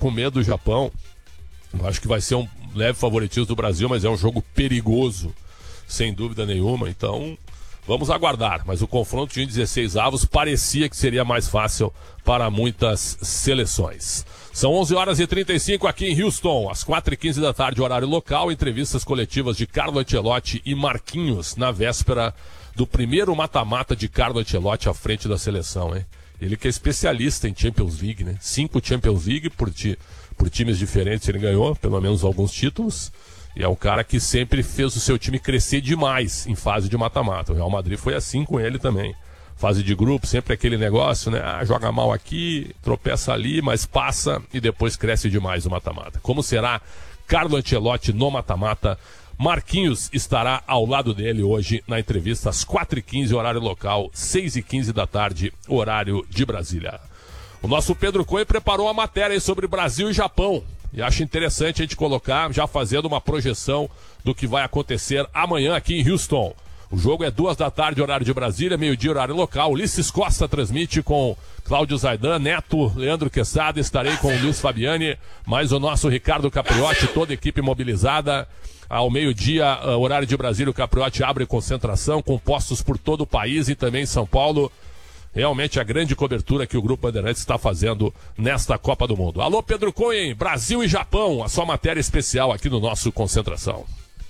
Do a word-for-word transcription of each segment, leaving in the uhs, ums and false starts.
com medo do Japão. Eu acho que vai ser um leve favoritismo do Brasil, mas é um jogo perigoso, sem dúvida nenhuma. Então, vamos aguardar. Mas o confronto de dezesseis avos parecia que seria mais fácil para muitas seleções. São onze horas e trinta e cinco aqui em Houston, às quatro e quinze da tarde, horário local. Entrevistas coletivas de Carlo Ancelotti e Marquinhos na véspera do primeiro mata-mata de Carlo Ancelotti à frente da seleção, hein? Ele que é especialista em Champions League, né? Cinco Champions League por, ti, por times diferentes ele ganhou, pelo menos alguns títulos. E é um cara que sempre fez o seu time crescer demais em fase de mata-mata. O Real Madrid foi assim com ele também. Fase de grupo, sempre aquele negócio, né? Ah, joga mal aqui, tropeça ali, mas passa e depois cresce demais o mata-mata. Como será Carlo Ancelotti no mata-mata? Marquinhos estará ao lado dele hoje na entrevista às quatro e quinze, horário local, seis e quinze da tarde, horário de Brasília. O nosso Pedro Coelho preparou uma matéria aí sobre Brasil e Japão. E acho interessante a gente colocar, já fazendo uma projeção do que vai acontecer amanhã aqui em Houston. O jogo é duas da tarde, horário de Brasília, meio-dia, horário local. Ulisses Costa transmite com Cláudio Zaidan, Neto, Leandro Quesada. Estarei com o Luiz Fabiani, mais o nosso Ricardo Capriotti, toda a equipe mobilizada. Ao meio-dia, horário de Brasília, o Capriotti abre concentração com postos por todo o país e também em São Paulo. Realmente a grande cobertura que o Grupo Bandeirantes está fazendo nesta Copa do Mundo. Alô, Pedro Cohen, Brasil e Japão, a sua matéria especial aqui no nosso Concentração.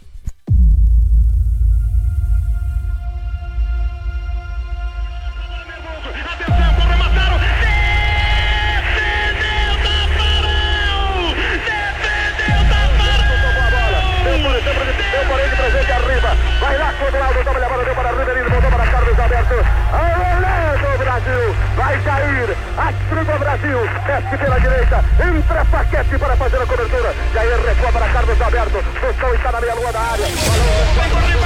Vai lá, Clodoaldo, toma a bola, deu para Ribeirinho, voltou para Carlos Alberto. Aolé do Brasil, vai cair, atribua o Brasil, desce pela direita, entra Paquete para fazer a cobertura. Jair recua para Carlos Alberto, Tostão está na meia-lua da área.